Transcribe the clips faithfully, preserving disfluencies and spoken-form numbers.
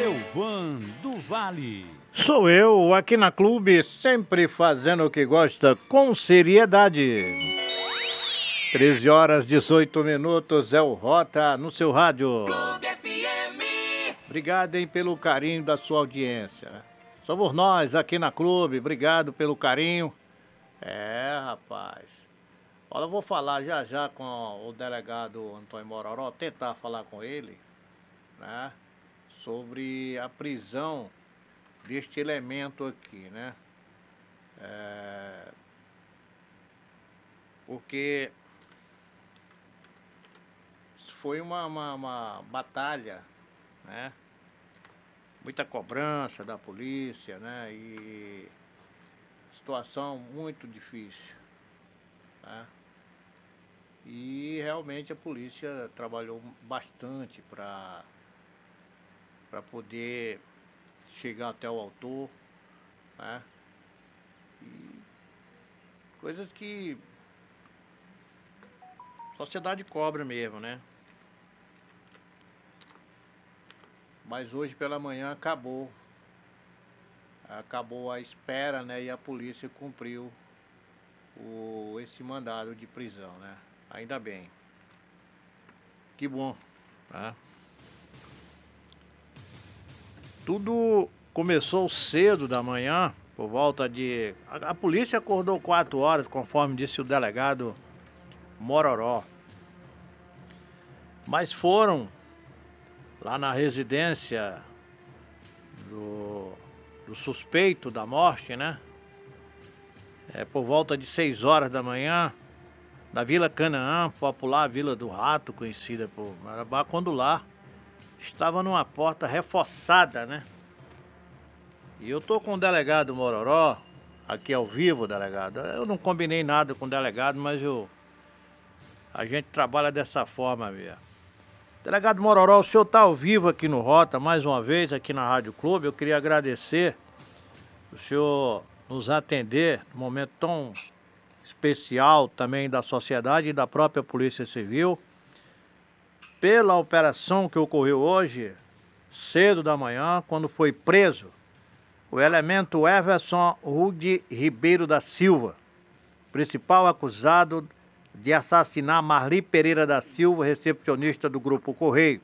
Elvan do Vale. Sou eu, aqui na Clube, sempre fazendo o que gosta, com seriedade. treze horas, dezoito minutos, é o Rota no seu rádio. Clube F M. Obrigado, hein, pelo carinho da sua audiência. Somos nós aqui na Clube, obrigado pelo carinho. É, rapaz. Olha, eu vou falar já já com o delegado Antônio Mororó, tentar falar com ele, né, sobre a prisão deste elemento aqui, né? É, porque foi uma, uma, uma batalha, né? Muita cobrança da polícia, né? E situação muito difícil, né? E realmente a polícia trabalhou bastante para para poder chegar até o autor, né? E coisas que a sociedade cobra mesmo, né? Mas hoje pela manhã acabou. Acabou a espera, né? E a polícia cumpriu o, esse mandado de prisão, né? Ainda bem. Que bom, tá? Tudo começou cedo da manhã, por volta de... A, a polícia acordou quatro horas, conforme disse o delegado Mororó. Mas foram lá na residência do, do suspeito da morte, né? É, por volta de seis horas da manhã, na Vila Canaã, popular Vila do Rato, conhecida por Marabá, quando lá estava numa porta reforçada, né? E eu tô com o delegado Mororó, aqui ao vivo, delegado. Eu não combinei nada com o delegado, mas eu, a gente trabalha dessa forma mesmo. Delegado Mororó, o senhor está ao vivo aqui no Rota, mais uma vez, aqui na Rádio Clube. Eu queria agradecer o senhor nos atender num momento tão especial também da sociedade e da própria Polícia Civil, pela operação que ocorreu hoje, cedo da manhã, quando foi preso o elemento Everson Rude Ribeiro da Silva, principal acusado de assassinar Marli Pereira da Silva, recepcionista do Grupo Correio.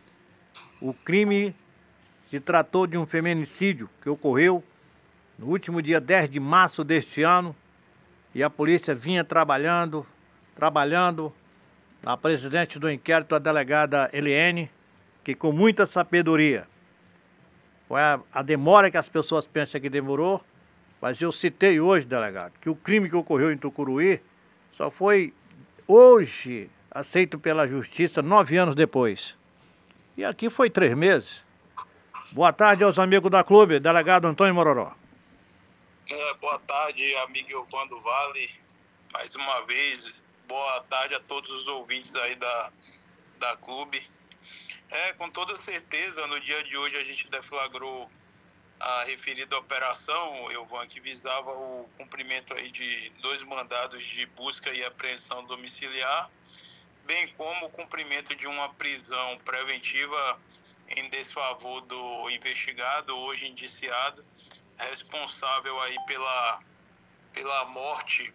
O crime se tratou de um feminicídio que ocorreu no último dia dez de março deste ano, e a polícia vinha trabalhando, trabalhando, a presidente do inquérito, a delegada Eliene, que com muita sabedoria, foi a, a demora que as pessoas pensam que demorou, mas eu citei hoje, delegado, que o crime que ocorreu em Tucuruí só foi hoje aceito pela justiça, nove anos depois. E aqui foi três meses. Boa tarde aos amigos da Clube, delegado Antônio Mororó. É, boa tarde, amigo Elvan do Vale. Mais uma vez, boa tarde a todos os ouvintes aí da, da Clube. É, com toda certeza, no dia de hoje a gente deflagrou a referida operação, Elvan, que visava o cumprimento aí de dois mandados de busca e apreensão domiciliar, bem como o cumprimento de uma prisão preventiva em desfavor do investigado, hoje indiciado, responsável aí pela, pela morte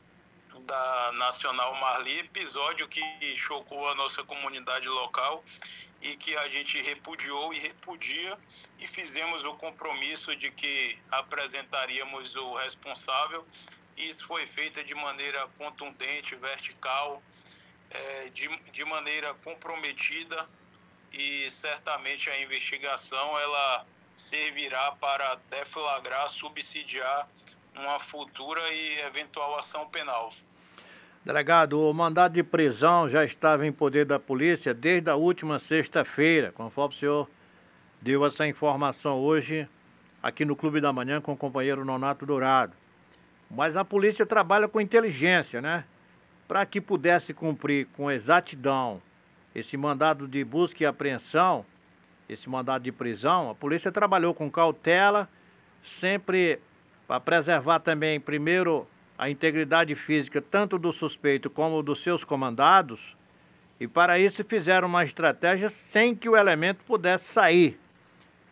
da Nacional Marli, episódio que chocou a nossa comunidade local e que a gente repudiou e repudia, e fizemos o compromisso de que apresentaríamos o responsável. Isso foi feito de maneira contundente, vertical, é, de, de maneira comprometida, e certamente a investigação ela servirá para deflagrar, subsidiar uma futura e eventual ação penal. Delegado, o mandado de prisão já estava em poder da polícia desde a última sexta-feira, conforme o senhor deu essa informação hoje aqui no Clube da Manhã com o companheiro Nonato Dourado. Mas a polícia trabalha com inteligência, né? Para que pudesse cumprir com exatidão esse mandado de busca e apreensão, esse mandado de prisão, a polícia trabalhou com cautela, sempre para preservar também, primeiro, a integridade física tanto do suspeito como dos seus comandados, e para isso fizeram uma estratégia sem que o elemento pudesse sair.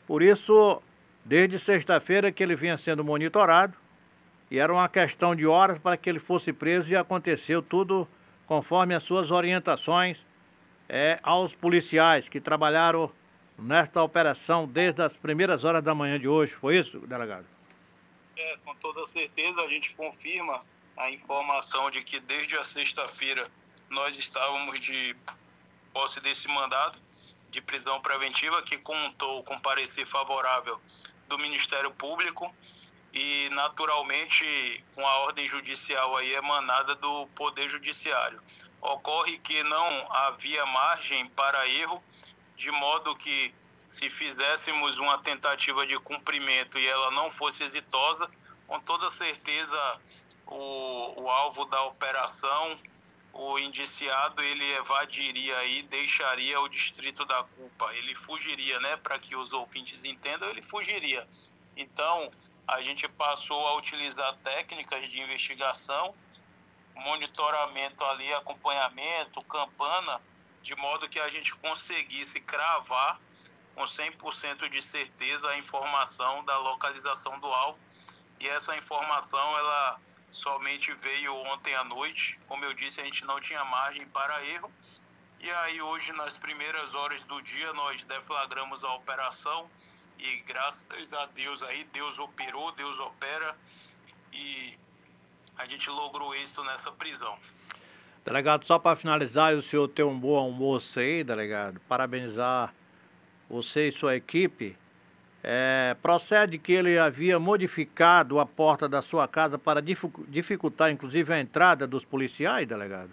Por isso, desde sexta-feira que ele vinha sendo monitorado, e era uma questão de horas para que ele fosse preso, e aconteceu tudo conforme as suas orientações é, aos policiais que trabalharam nesta operação desde as primeiras horas da manhã de hoje. Foi isso, delegado? É, com toda certeza a gente confirma a informação de que desde a sexta-feira nós estávamos de posse desse mandado de prisão preventiva, que contou com parecer favorável do Ministério Público e, naturalmente, com a ordem judicial aí emanada do Poder Judiciário. Ocorre que não havia margem para erro, de modo que, se fizéssemos uma tentativa de cumprimento e ela não fosse exitosa, com toda certeza o, o alvo da operação, o indiciado, ele evadiria e deixaria o distrito da culpa. Ele fugiria, né? Para que os ouvintes entendam, ele fugiria. Então, a gente passou a utilizar técnicas de investigação, monitoramento ali, acompanhamento, campana, de modo que a gente conseguisse cravar com cem por cento de certeza a informação da localização do alvo. E essa informação, ela somente veio ontem à noite. Como eu disse, a gente não tinha margem para erro. E aí hoje, nas primeiras horas do dia, nós deflagramos a operação e, graças a Deus, aí Deus operou, Deus opera e a gente logrou isso nessa prisão. Delegado, só para finalizar, e o senhor ter um bom almoço aí, delegado, parabenizar você e sua equipe. É, procede que ele havia modificado a porta da sua casa para dificultar, inclusive, a entrada dos policiais, delegado?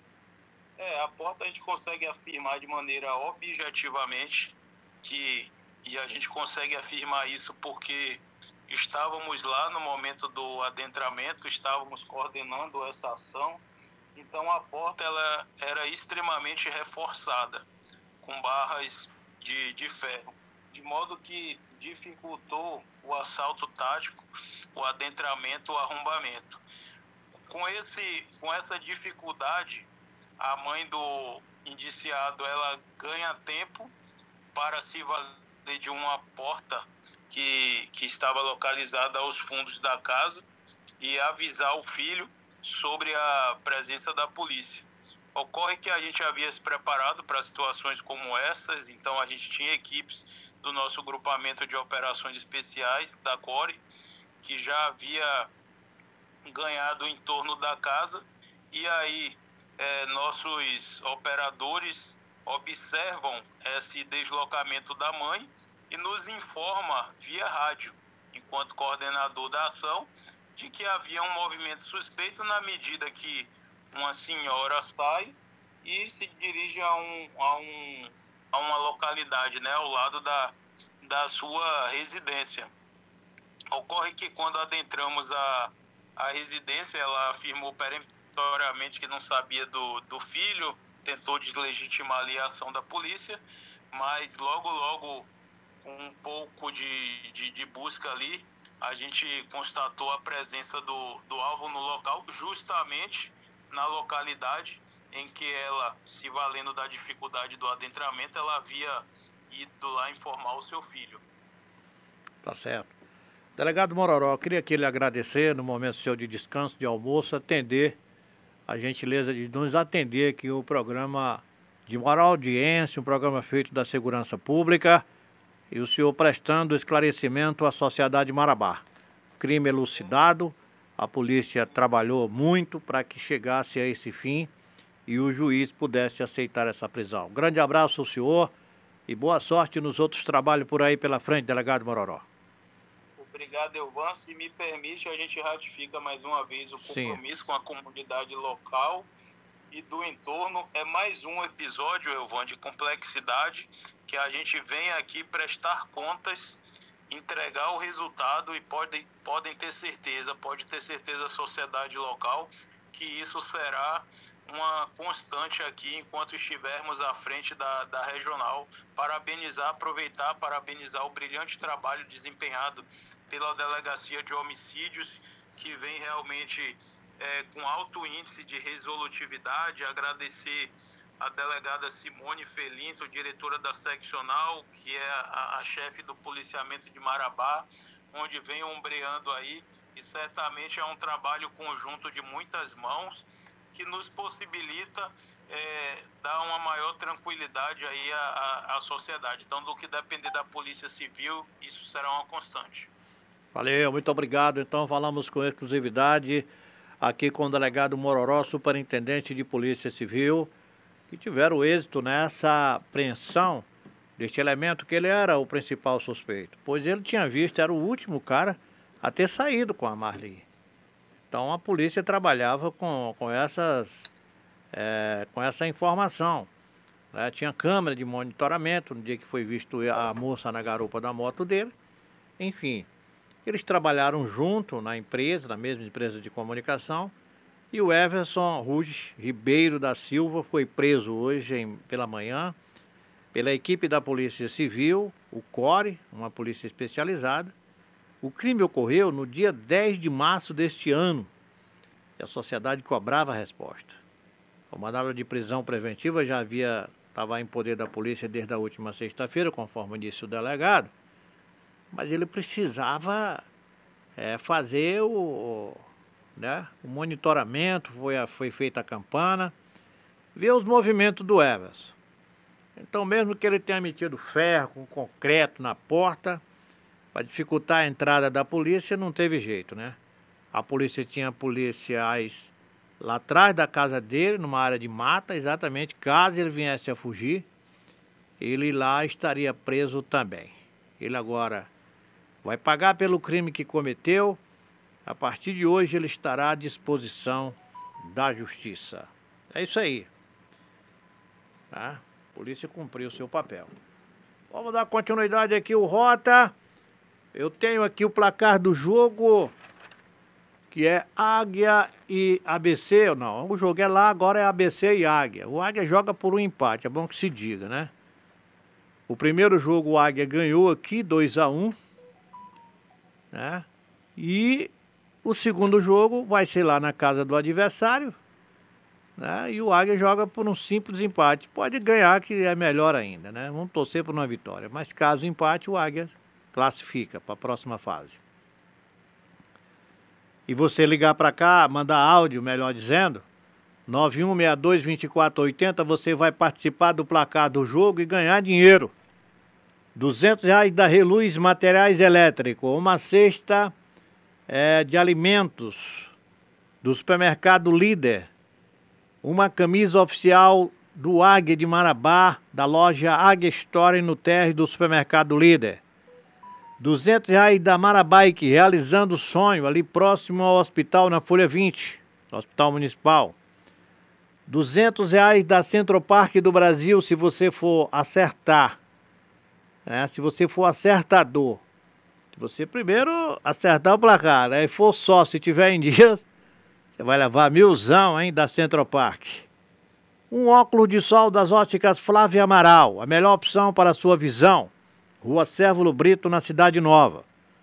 É, a porta a gente consegue afirmar de maneira objetivamente que, e a gente consegue afirmar isso porque estávamos lá no momento do adentramento, estávamos coordenando essa ação, então a porta ela era extremamente reforçada, com barras de, de ferro, de modo que dificultou o assalto tático, o adentramento, o arrombamento. Com, esse, com essa dificuldade, a mãe do indiciado ela ganha tempo para se valer de uma porta que, que estava localizada aos fundos da casa e avisar o filho sobre a presença da polícia. Ocorre que a gente havia se preparado para situações como essas, então a gente tinha equipes do nosso grupamento de operações especiais, da CORE, que já havia ganhado em torno da casa, e aí é, nossos operadores observam esse deslocamento da mãe e nos informa via rádio, enquanto coordenador da ação, de que havia um movimento suspeito na medida que uma senhora sai e se dirige a, um, a, um, a uma localidade, né, ao lado da, da sua residência. Ocorre que quando adentramos a, a residência, ela afirmou peremptoriamente que não sabia do, do filho, tentou deslegitimar ali a ação da polícia, mas logo, logo, com um pouco de, de, de busca ali, a gente constatou a presença do, do alvo no local, justamente na localidade em que ela, se valendo da dificuldade do adentramento, ela havia ido lá informar o seu filho. Tá certo. Delegado Mororó, eu queria aqui lhe agradecer no momento seu de descanso, de almoço, atender, a gentileza de nos atender aqui o programa de maior audiência, um programa feito da Segurança Pública, e o senhor prestando esclarecimento à sociedade Marabá. Crime elucidado, a polícia trabalhou muito para que chegasse a esse fim e o juiz pudesse aceitar essa prisão. Grande abraço ao senhor e boa sorte nos outros trabalhos por aí pela frente, delegado Mororó. Obrigado, Elvan. Se me permite, a gente ratifica mais uma vez o compromisso Sim. com a comunidade local e do entorno. É mais um episódio, Elvan, de complexidade, que a gente vem aqui prestar contas, entregar o resultado e podem, podem ter certeza, pode ter certeza a sociedade local, que isso será uma constante aqui enquanto estivermos à frente da, da regional. Parabenizar, aproveitar, parabenizar o brilhante trabalho desempenhado pela Delegacia de Homicídios, que vem realmente é, com alto índice de resolutividade. Agradecer a delegada Simone Felinto, diretora da seccional, que é a, a chefe do policiamento de Marabá, onde vem ombreando aí, e certamente é um trabalho conjunto de muitas mãos que nos possibilita é, dar uma maior tranquilidade aí à, à, à sociedade. Então, do que depender da Polícia Civil, isso será uma constante. Valeu, muito obrigado. Então, falamos com exclusividade aqui com o delegado Mororó, superintendente de Polícia Civil, que tiveram êxito nessa apreensão deste elemento, que ele era o principal suspeito, pois ele tinha visto, era o último cara a ter saído com a Marli. Então a polícia trabalhava com, com, essas, é, com essa informação. Né? Tinha câmera de monitoramento no dia que foi visto a moça na garupa da moto dele. Enfim, eles trabalharam junto na empresa, na mesma empresa de comunicação. E o Everson Ruge Ribeiro da Silva foi preso hoje em, pela manhã pela equipe da Polícia Civil, o CORE, uma polícia especializada. O crime ocorreu no dia dez de março deste ano e a sociedade cobrava a resposta. O mandado de prisão preventiva já havia, estava em poder da polícia desde a última sexta-feira, conforme disse o delegado, mas ele precisava é, fazer o, né, o monitoramento, foi, a, foi feita a campana, ver os movimentos do Everson. Então, mesmo que ele tenha metido ferro com concreto na porta, para dificultar a entrada da polícia, não teve jeito, né? A polícia tinha policiais lá atrás da casa dele, numa área de mata, exatamente, caso ele viesse a fugir, ele lá estaria preso também. Ele agora vai pagar pelo crime que cometeu. A partir de hoje ele estará à disposição da justiça. É isso aí. Tá? A polícia cumpriu o seu papel. Vamos dar continuidade aqui, o Rota. Eu tenho aqui o placar do jogo, que é Águia e A B C. Não, o jogo é lá, agora é A B C e Águia. O Águia joga por um empate, é bom que se diga, né? O primeiro jogo o Águia ganhou aqui, dois a um. Né? E o segundo jogo vai ser lá na casa do adversário. Né? E o Águia joga por um simples empate. Pode ganhar, que é melhor ainda, né? Vamos torcer por uma vitória. Mas caso empate, o Águia classifica para a próxima fase. E você ligar para cá, mandar áudio, melhor dizendo, nove um seis dois, dois quatro oito zero, você vai participar do placar do jogo e ganhar dinheiro. duzentos reais da Reluz Materiais Elétricos, uma cesta é, de alimentos do supermercado Líder, uma camisa oficial do Águia de Marabá, da loja Águia Store no térreo do supermercado Líder. duzentos reais da Marabike, realizando o sonho, ali próximo ao hospital, na Folha vinte, Hospital Municipal. duzentos reais da Centroparque do Brasil, se você for acertar. Né? Se você for acertador. Se você primeiro acertar o placar, aí for só, se tiver em dias, você vai levar milzão, hein, da Centroparque. Um óculos de sol das óticas Flávia Amaral, a melhor opção para a sua visão. Rua Cérvulo Brito, na Cidade Nova.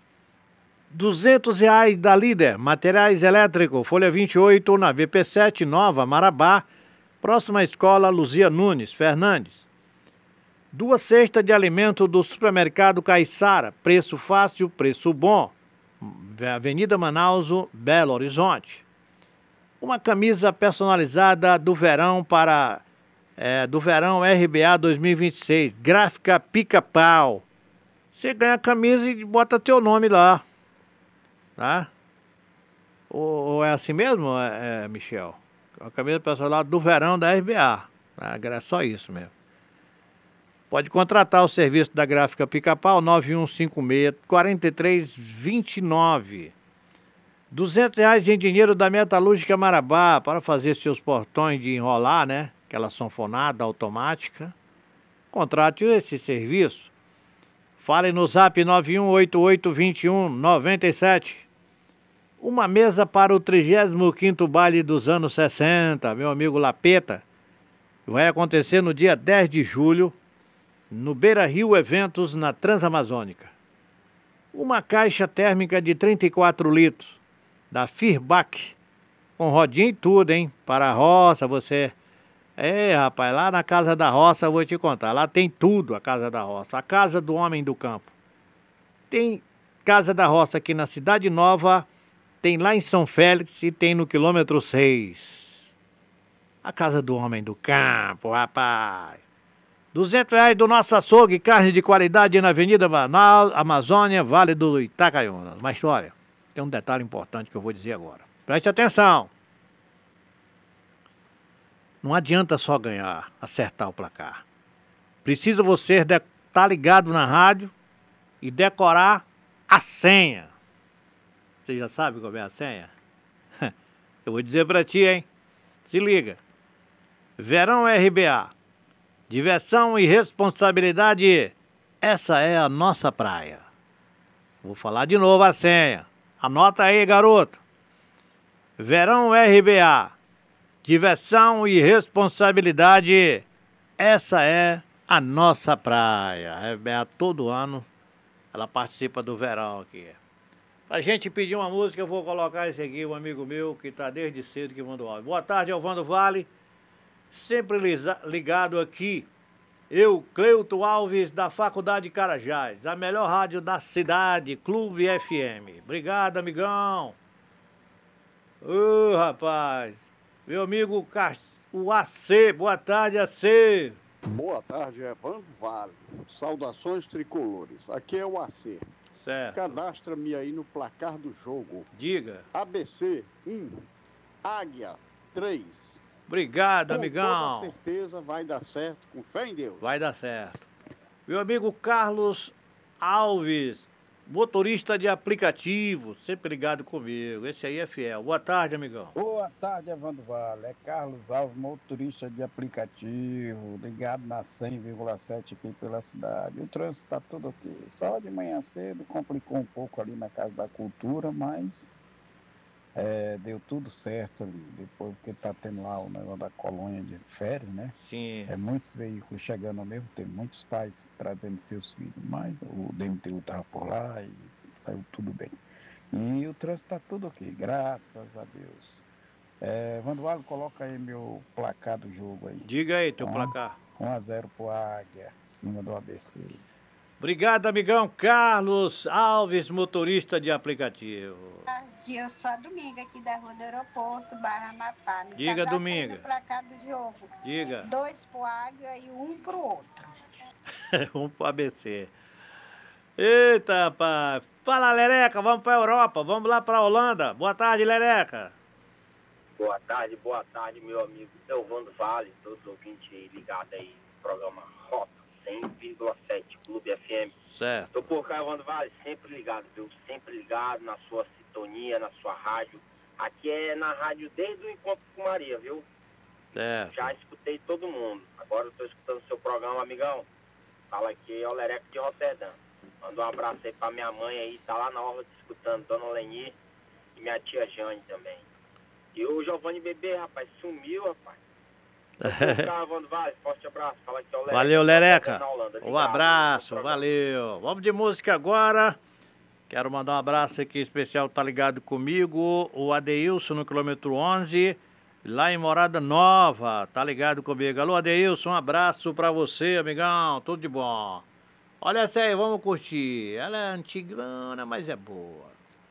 duzentos reais da Líder, materiais elétricos, Folha vinte e oito, na V P sete, Nova, Marabá, próxima à escola Luzia Nunes Fernandes. Duas cestas de alimento do supermercado Caiçara, preço fácil, preço bom. Avenida Manaus, Belo Horizonte. Uma camisa personalizada do verão para... É, do verão R B A dois mil e vinte e seis, gráfica Pica-Pau. Você ganha a camisa e bota teu nome lá, tá? Ou, ou é assim mesmo, é, é, Michel? A camisa personalizada do verão da R B A, tá? É só isso mesmo. Pode contratar o serviço da gráfica Pica-Pau, nove um cinco seis, quatro três dois nove. duzentos reais em dinheiro da Metalúrgica Marabá para fazer seus portões de enrolar, né? Aquela sanfonada automática. Contrate esse serviço. Fale no zap nove um oito oito, dois um nove sete. Uma mesa para o trigésimo quinto baile dos anos sessenta, meu amigo Lapeta. Vai acontecer no dia dez de julho, no Beira Rio Eventos, na Transamazônica. Uma caixa térmica de trinta e quatro litros, da Firbach, com rodinha e tudo, hein? Para a roça, você É, rapaz, lá na Casa da Roça eu vou te contar. Lá tem tudo a Casa da Roça. A Casa do Homem do Campo. Tem Casa da Roça aqui na Cidade Nova, tem lá em São Félix e tem no quilômetro seis. A Casa do Homem do Campo, rapaz. duzentos reais do nosso açougue, carne de qualidade na Avenida Manaus, Amazônia, Vale do Itacaiunas. Mas olha, tem um detalhe importante que eu vou dizer agora. Preste atenção. Não adianta só ganhar, acertar o placar. Precisa você estar tá ligado na rádio e decorar a senha. Você já sabe qual é a senha? Eu vou dizer pra ti, hein? Se liga. Verão R B A. Diversão e responsabilidade. Essa é a nossa praia. Vou falar de novo a senha. Anota aí, garoto. Verão R B A. Diversão e responsabilidade. Essa é a nossa praia. A R B A todo ano ela participa do verão aqui. Pra gente pedir uma música, eu vou colocar esse aqui, um amigo meu que tá desde cedo que mandou áudio. Boa tarde, Alvando Vale. Sempre ligado aqui. Eu, Cleuto Alves, da Faculdade Carajás. A melhor rádio da cidade, Clube F M. Obrigado, amigão. Ô, oh, rapaz. Meu amigo o A C. Boa tarde, A C. Boa tarde, Evandro Vale. Saudações tricolores. Aqui é o A C. Certo. Cadastra-me aí no placar do jogo. Diga. A B C um, Águia três. Obrigado, com amigão. Com certeza vai dar certo, com fé em Deus. Vai dar certo. Meu amigo Carlos Alves, motorista de aplicativo, sempre ligado comigo. Esse aí é fiel. Boa tarde, amigão. Boa tarde, Evandro Vale. É Carlos Alves, motorista de aplicativo, ligado na cem vírgula sete aqui pela cidade. O trânsito está tudo ok. Só de manhã cedo complicou um pouco ali na Casa da Cultura, mas é, deu tudo certo ali. Depois, porque tá tendo lá o negócio da colônia de férias, né? Sim. É muitos veículos chegando ao mesmo tempo, muitos pais trazendo seus filhos, mas o D M T U estava por lá e saiu tudo bem. E o trânsito está tudo ok, graças a Deus. É, Vandualo, coloca aí meu placar do jogo aí. Diga aí teu um, placar. um a zero pro Águia, cima do A B C. Obrigado, amigão Carlos Alves, motorista de aplicativo. Aqui eu sou a Dominga, aqui da rua do aeroporto, Barra Mapá. Me Diga, Dominga. Placar do jogo. Diga. Dois pro Águia e um pro outro. um pro A B C. Eita, rapaz. Fala, Lereca, vamos pra Europa, vamos lá pra Holanda. Boa tarde, Lereca. Boa tarde, boa tarde, meu amigo Elvando Vale, todos os ouvintes aí ligados aí no programa Rota cem vírgula sete, Clube F M. Certo. Tô por cá, Elvando Vale, sempre ligado, viu? Sempre ligado na sua sintonia, na sua rádio. Aqui é na rádio desde o Encontro com Maria, viu? Certo. Já escutei todo mundo. Agora eu tô escutando seu programa, amigão. Fala aqui, é o Lereco de Roterdã. Manda um abraço aí pra minha mãe aí, tá lá na orla escutando, Dona Leni e minha tia Jane também. E o Giovanni Bebê, rapaz, sumiu, rapaz. Vale, forte abraço. Fala aqui, Lereca. Valeu, Lereca. Um abraço, valeu. Vamos de música agora. Quero mandar um abraço aqui especial, tá ligado comigo. O Adeilson no quilômetro onze, lá em Morada Nova, tá ligado comigo. Alô, Adeilson, um abraço pra você, amigão. Tudo de bom. Olha essa aí, vamos curtir. Ela é antigana, mas é boa.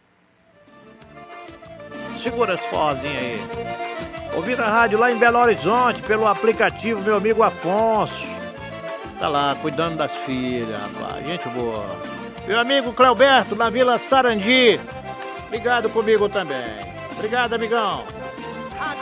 Segura esse forrozinho aí. Ouvindo a rádio lá em Belo Horizonte, pelo aplicativo, meu amigo Afonso. Tá lá, cuidando das filhas, rapaz. Gente boa. Meu amigo Cleoberto, na Vila Sarandi. Ligado comigo também. Obrigado, amigão.